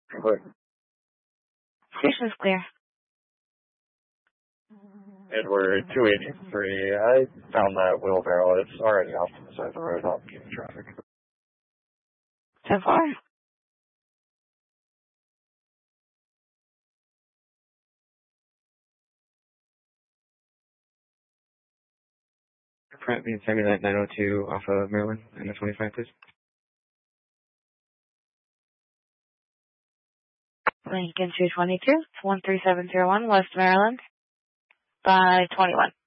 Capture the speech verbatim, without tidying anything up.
Clear. Station's clear. Edward two eighty-three. I found that wheelbarrow. It's already off to the side of the road, obligating traffic. So far. Pratt being Samuel nine oh two off of Maryland, nine twenty-five, please. Lincoln two twenty-two, one three seven zero one, West Maryland, by twenty-one.